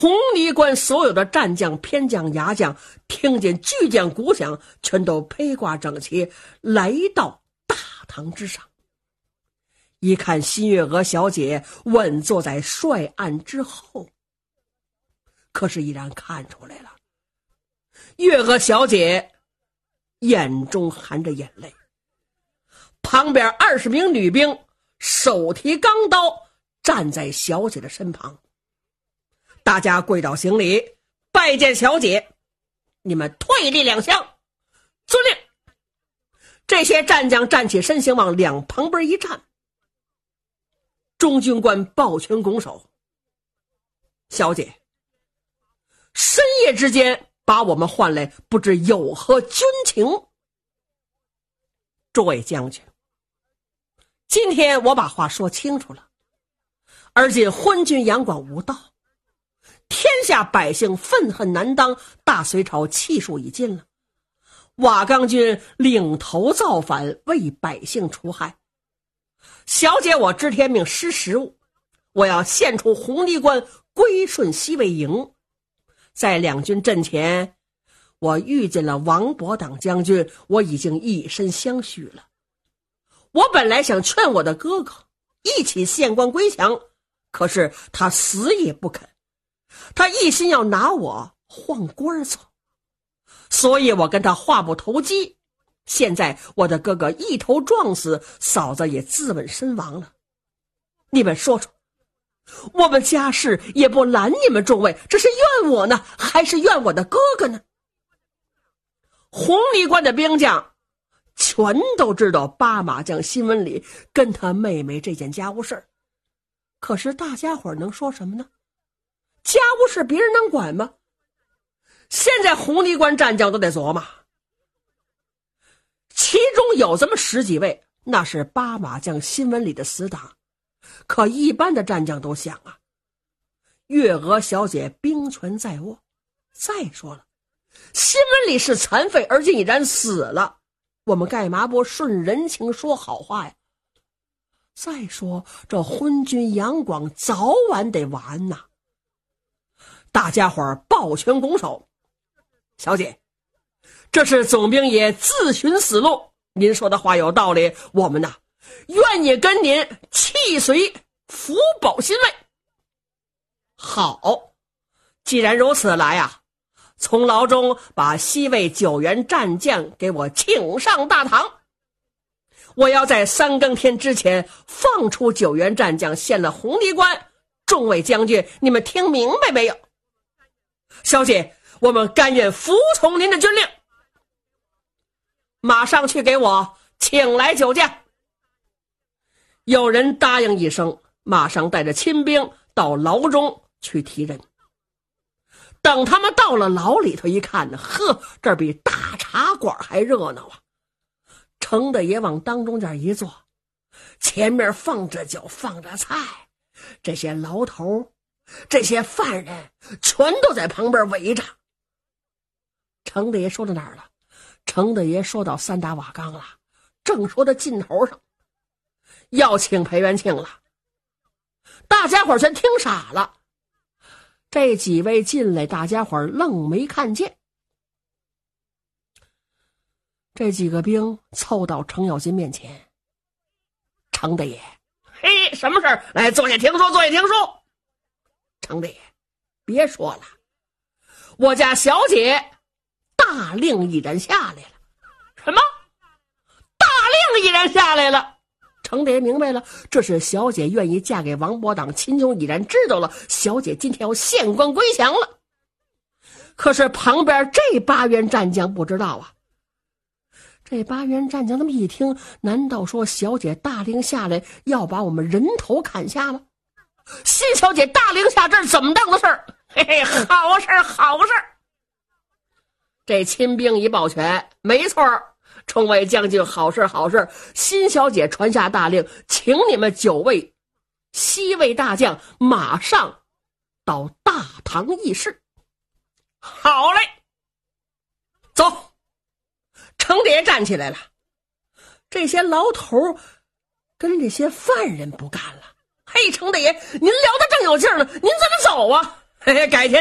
红泥关所有的战将、偏将、牙将听见巨将鼓响，全都披挂整齐，来到大堂之上。一看新月娥小姐稳坐在帅案之后，可是已然看出来了，月娥小姐眼中含着眼泪，旁边20名女兵手提钢刀站在小姐的身旁，大家跪倒行礼，拜见小姐，你们退立2厢，遵令。这些战将站起身形，往两旁边一站。中军官抱拳拱手，小姐，深夜之间把我们唤来，不知有何军情？诸位将军，今天我把话说清楚了，而今昏君杨广无道，天下百姓愤恨难当，大隋朝气数已尽了。瓦岗军领头造反，为百姓除害。小姐我知天命失时务，我要献出红泥关，归顺西魏营。在两军阵前，我遇见了王伯党将军，我已经以身相许了。我本来想劝我的哥哥一起献官归降，可是他死也不肯，他一心要拿我换官走，所以我跟他话不投机。现在我的哥哥一头撞死，嫂子也自刎身亡了。你们说说，我们家事也不拦你们众位，这是怨我呢，还是怨我的哥哥呢？红泥关的兵将全都知道八马将辛文礼跟他妹妹这件家务事，可是大家伙能说什么呢？家务事别人能管吗？现在红泥关战将都得琢磨，其中有这么10几位，那是八马将辛文礼的死党，可一般的战将都想啊，月娥小姐兵权在握。再说了，辛文礼是残废，而今已然死了，我们干嘛不顺人情说好话呀？再说这昏君杨广早晚得完呐。大家伙儿抱拳拱手，小姐，这是总兵爷自寻死路，您说的话有道理，我们呐愿意跟您弃随福保新魏。好，既然如此，来呀，从牢中把西魏9员战将给我请上大堂，我要在3更天之前放出9员战将，献了红泥关。众位将军，你们听明白没有？小姐，我们甘愿服从您的军令。马上去给我请来9将。有人答应一声，马上带着亲兵到牢中去提人。等他们到了牢里头一看呢，呵，这比大茶馆还热闹啊！程大爷往当中间一坐，前面放着酒放着菜，这些牢头这些犯人全都在旁边围着。程大爷说到哪儿了？程大爷说到3打瓦岗了，正说到尽头上，要请裴元庆了。大家伙全听傻了，这几位进来，大家伙愣没看见。这几个兵凑到程咬金面前，程大爷，嘿，什么事儿？来，坐下听说，坐下听说。程大爷，别说了，我家小姐大令已然下来了。什么？大令已然下来了？程大爷明白了，这是小姐愿意嫁给王伯党，秦琼已然知道了，小姐今天要献官归降了。可是旁边这8员战将不知道啊。这8员战将那么一听，难道说小姐大令下来要把我们人头砍下吗？新小姐大令下，这是怎么当的事儿？嘿嘿，好事儿，好事儿。这亲兵一抱拳，没错，众位将军，好事好事，新小姐传下大令，请你们9位西魏大将马上到大堂议事。好嘞，走。程大爷站起来了，这些牢头跟这些犯人不干了。嘿，程大爷，您聊得正有劲儿呢，您怎么走啊？ 改天